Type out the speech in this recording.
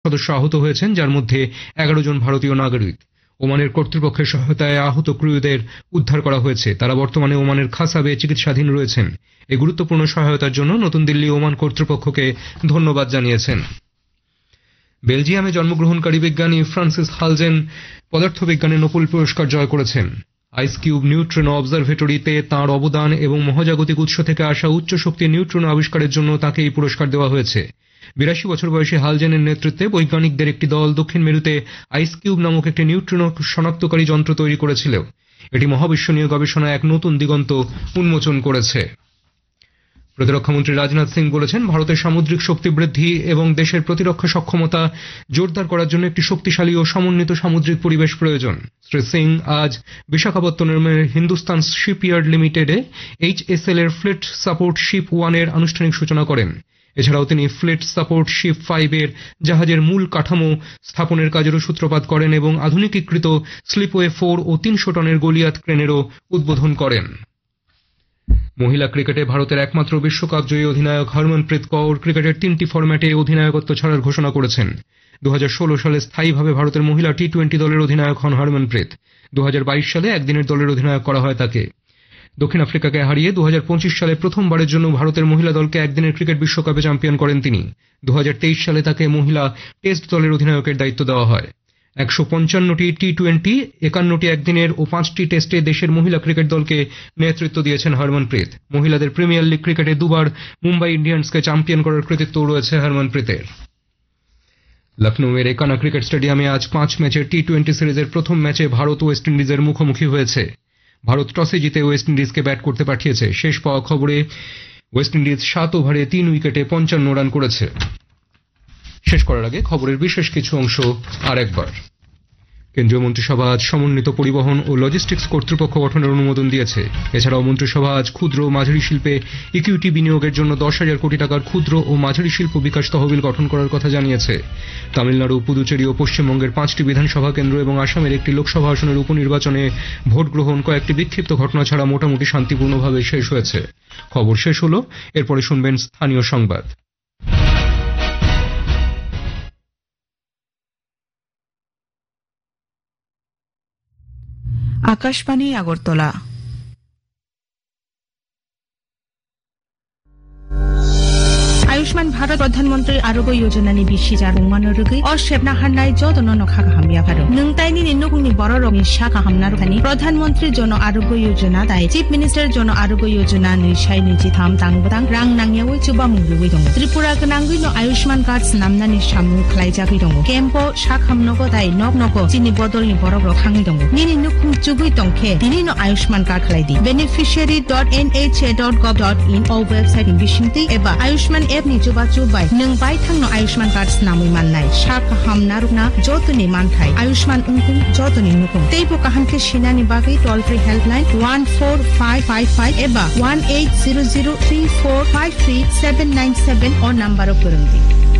সদস্য আহত হয়েছেন, যার মধ্যে 11 জন ভারতীয় নাগরিক। ওমানের কর্তৃপক্ষের সহায়তায় আহত ক্রুদের উদ্ধার করা হয়েছে। তারা বর্তমানে ওমানের খাসাবে চিকিৎসাধীন রয়েছেন। এই গুরুত্বপূর্ণ সহায়তার জন্য নতুন দিল্লি ওমান কর্তৃপক্ষকে ধন্যবাদ জানিয়েছেন। বেলজিয়ামে জন্মগ্রহণকারী বিজ্ঞানী ফ্রান্সিস হালজেন পদার্থবিজ্ঞানে নোবেল পুরস্কার জয় করেছেন। আইস কিউব নিউট্রিনো অবজারভেটরিতে তাঁর অবদান এবং মহাজাগতিক উৎস থেকে আসা উচ্চ শক্তির নিউট্রিনো আবিষ্কারের জন্য তাকে এই পুরস্কার দেওয়া হয়েছে। 82 বছর বয়সী হালজেনের নেতৃত্বে বৈজ্ঞানিকদের একটি দল দক্ষিণ মেরুতে আইস কিউব নামক একটি নিউট্রিনো শনাক্তকারী যন্ত্র তৈরি করেছিল। এটি মহাবিশ্বনীয় গবেষণায় এক নতুন দিগন্ত উন্মোচন করেছে। প্রতিরক্ষামন্ত্রী রাজনাথ সিং বলেছেন, ভারতের সামুদ্রিক শক্তি বৃদ্ধি এবং দেশের প্রতিরক্ষা সক্ষমতা জোরদার করার জন্য একটি শক্তিশালী ও সমন্বিত সামুদ্রিক পরিবেশ প্রয়োজন। শ্রী সিং আজ বিশাখাপত্তনমের হিন্দুস্তান শিপইয়ার্ড লিমিটেডে HSL এর ফ্লিট সাপোর্ট শিপ 1 এর আনুষ্ঠানিক সূচনা করেন। এছাড়াও তিনি ফ্লিট সাপোর্ট শিপ 5 এর জাহাজের মূল কাঠামো স্থাপনের কাজেরও সূত্রপাত করেন এবং আধুনিকীকৃত স্লিপওয়ে 4 ও 300 টনের গলিয়াত ক্রেনেরও উদ্বোধন করেন। মহিলা ক্রিকেটে ভারতের একমাত্র বিশ্বকাপ জয়ী অধিনায়ক হরমনপ্রীত কৌর ক্রিকেটের 3টি ফরম্যাটে অধিনায়কত্ব ছাড়ার ঘোষণা করেছেন। 2016 সালে স্থায়ীভাবে ভারতের মহিলা টি-20 দলের অধিনায়ক হন হরমনপ্রীত। 2022 সালে একদিনের দলের অধিনায়ক করা হয় তাকে। দক্ষিণ আফ্রিকাকে হারিয়ে 2025 সালে প্রথমবারের জন্য ভারতের মহিলা দলকে একদিনের ক্রিকেট বিশ্বকাপে চ্যাম্পিয়ন করেন তিনি। 2023 সালে তাকে মহিলা টেস্ট দলের অধিনায়কের দায়িত্ব দেওয়া হয়। 155টি টি-20, 51টি একদিনের ও 5টি টেস্টে দেশের মহিলা ক্রিকেট দলকে নেতৃত্ব দিয়েছেন হরমনপ্রীত। মহিলাদের প্রিমিয়ার লিগ ক্রিকেটে দুবার মুম্বাই ইন্ডিয়ান্সকে চ্যাম্পিয়ন করার কৃতিত্ব রয়েছে হরমনপ্রীতের। লখনৌয়ের একানা ক্রিকেট স্টেডিয়ামে আজ 5 ম্যাচের টি-20 সিরিজের প্রথম ম্যাচে ভারত ওয়েস্ট ইন্ডিজের মুখোমুখি হয়েছে। ভারত টসে জিতে ওয়েস্ট ইন্ডিজকে ব্যাট করতে পাঠিয়েছে। শেষ পাওয়া খবরে ওয়েস্ট ইন্ডিজ 7 ওভারে 3 উইকেটে 55 রান করেছে। শেষ করার আগে খবরের বিশেষ কিছু অংশ আরেকবার। কেন্দ্রীয় মন্ত্রিসভা আজ সমন্বিত পরিবহন ও লজিস্টিক্স কর্তৃপক্ষ গঠনের অনুমোদন দিয়েছে। এছাড়াও মন্ত্রিসভা আজ ক্ষুদ্র ও মাঝারি শিল্পে ইকুইটি বিনিয়োগের জন্য 10,000 কোটি টাকার ক্ষুদ্র ও মাঝারি শিল্প বিকাশ তহবিল গঠন করার কথা জানিয়েছে। তামিলনাড়ু, পুদুচেরি ও পশ্চিমবঙ্গের 5টি বিধানসভা কেন্দ্র এবং আসামের একটি লোকসভা আসনের উপনির্বাচনে ভোট গ্রহণ কয়েকটি বিক্ষিপ্ত ঘটনা ছাড়া মোটামুটি শান্তিপূর্ণভাবে শেষ হয়েছে। খবর শেষ হলো। এরপরে শুনবেন স্থানীয় সংবাদ। আকাশবাণী আগরতলা। आयुष्मान भारत प्रधानमंत्री आरोग्य योजना नि बिसिजार मानरुगै असेबना हान्नाय जदन नखा हामिया भारत नोंतायनि नुगुनि बररनि शाखा हामना रखानि प्रधानमंत्री जन आरोग्य योजना दाय चीफ मिनिस्टर जन आरोग्य योजना नि साइनि जिथाम तांबदां रां नांयावै जुबा मुलुगै दं त्रिपुरा गनांगै न आयुष्मान कार्ड नामनानि सामु खलायजागै दं केम्पो शाखामनगो दाय नक नगो जिनि बदलनि बरर खाङै दं निनि नुखुम जुगै दंखे दिनि न Ayushman card खलायदि beneficiary.nha.gov.in a website नि बिसिंति एबा आयुष्मान एप नि जुबा जुबाय नों बाय थांनो आयुष्मान कार्ड नामै माननाय शाखा हामना रुना जतनि मानथाय आयुष्मान उंकुम जतनि नुकुम तेबो काहानके सिनानि बागै टोल फ्री हेल्पलाइन 14555 एबा 18003453 797 अ नम्बर फोरंदि।